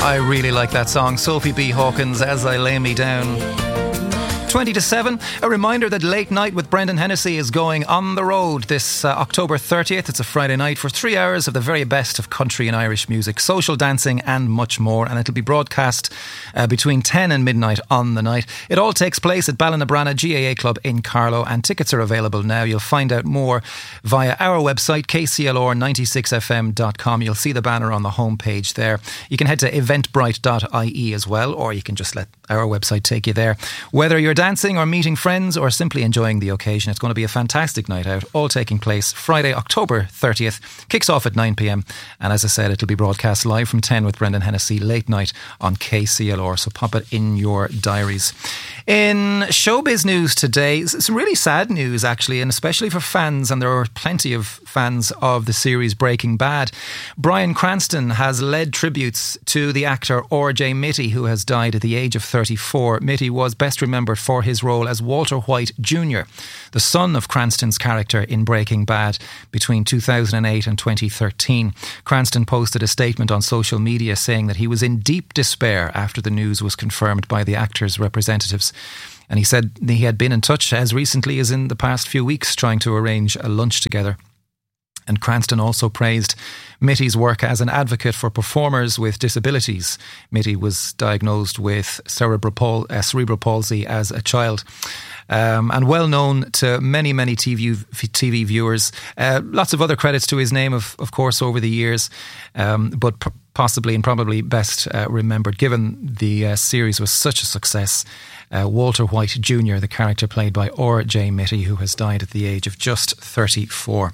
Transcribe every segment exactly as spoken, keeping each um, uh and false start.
I really like that song. Sophie B. Hawkins, As I Lay Me Down. twenty to seven, a reminder that Late Night with Brendan Hennessy is going on the road this uh, October thirtieth. It's a Friday night for three hours of the very best of country and Irish music, social dancing and much more, and it'll be broadcast uh, between ten and midnight on the night. It all takes place at Ballinabrana G A A Club in Carlow, and tickets are available now. You'll find out more via our website, k c l r ninety-six f m dot com. You'll see the banner on the homepage there. You can head to eventbrite dot i e as well, or you can just let our website take you there. Whether you're dancing or meeting friends or simply enjoying the occasion, it's going to be a fantastic night out, all taking place Friday, October thirtieth. Kicks off at nine p m, and as I said, it'll be broadcast live from ten with Brendan Hennessy Late Night on K C L R, so pop it in your diaries. In showbiz news today, some really sad news actually, and especially for fans, and there are plenty of fans of the series Breaking Bad. Bryan Cranston has led tributes to the actor R J Mitte, who has died at the age of thirty-four. Mitte was best remembered for his role as Walter White Junior, the son of Cranston's character in Breaking Bad between two thousand eight and twenty thirteen. Cranston posted a statement on social media saying that he was in deep despair after the news was confirmed by the actor's representatives. And he said he had been in touch as recently as in the past few weeks trying to arrange a lunch together. And Cranston also praised Mitte's work as an advocate for performers with disabilities. Mitte was diagnosed with cerebral, pal- uh, cerebral palsy as a child. Um, and well known to many, many T V, T V viewers. Uh, lots of other credits to his name, of, of course, over the years. Um, but p- possibly and probably best uh, remembered, given the uh, series was such a success. Uh, Walter White Junior, the character played by R J Mitte, who has died at the age of just thirty-four.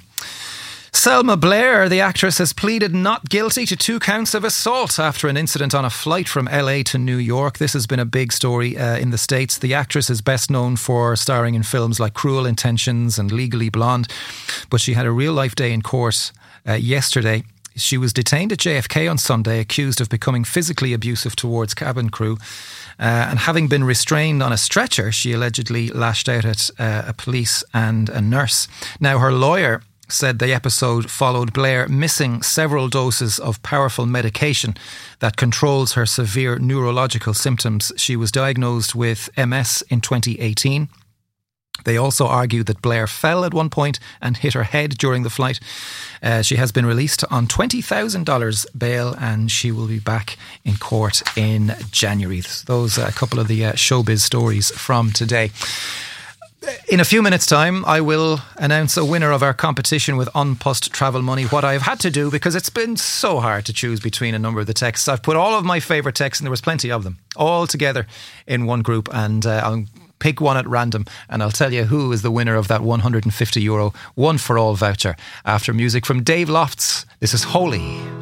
Selma Blair, the actress, has pleaded not guilty to two counts of assault after an incident on a flight from L A to New York. This has been a big story uh, in the States. The actress is best known for starring in films like Cruel Intentions and Legally Blonde, but she had a real-life day in court uh, yesterday. She was detained at J F K on Sunday, accused of becoming physically abusive towards cabin crew. Uh, and having been restrained on a stretcher, she allegedly lashed out at uh, a police and a nurse. Now, her lawyer said the episode followed Blair missing several doses of powerful medication that controls her severe neurological symptoms. She was diagnosed with M S in twenty eighteen. They also argued that Blair fell at one point and hit her head during the flight. Uh, she has been released on twenty thousand dollars bail, and she will be back in court in January. Those are a couple of the uh, showbiz stories from today. In a few minutes' time, I will announce a winner of our competition with An Post Travel Money. What I've had to do, because it's been so hard to choose between a number of the texts, I've put all of my favourite texts, and there was plenty of them, all together in one group, and uh, I'll pick one at random, and I'll tell you who is the winner of that one hundred fifty euro One for All voucher after music from Dave Lofts. This is Holy.